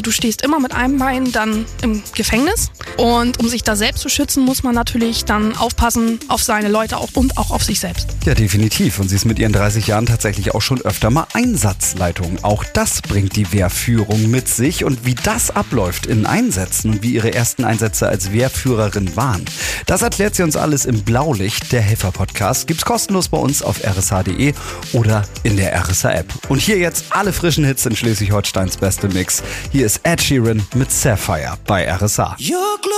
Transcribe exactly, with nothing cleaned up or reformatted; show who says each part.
Speaker 1: du stehst immer mit einem Bein dann im Gefängnis. Und um sich da selbst zu schützen, muss man natürlich dann aufpassen auf seine Leute auch und auch auf sich selbst.
Speaker 2: Ja, definitiv. Und sie ist mit ihren dreißig Jahren tatsächlich auch schon öfter mal Einsatzleitung. Auch das bringt die Wehrführung mit sich. Und wie das abläuft in Einsätzen und wie ihre ersten Einsätze als Wehrführerin waren, das erklärt sie uns alles im Blaulicht, der Helfer-Podcast. Gibt's kostenlos bei uns auf r s h punkt d e oder in der R S H-App. Und hier jetzt alle frischen Hits in Schleswig-Holsteins beste Mix. Hier ist Ed Sheeran mit Sapphire bei R S H.